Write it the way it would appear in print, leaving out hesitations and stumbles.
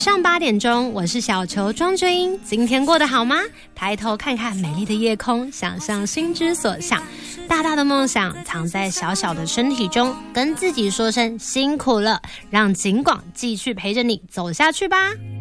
上8点钟，我是小球庄君英。今天过得好吗？抬头看看美丽的夜空，想象心之所向。大大的梦想藏在小小的身体中，跟自己说声辛苦了，让景广继续陪着你走下去吧。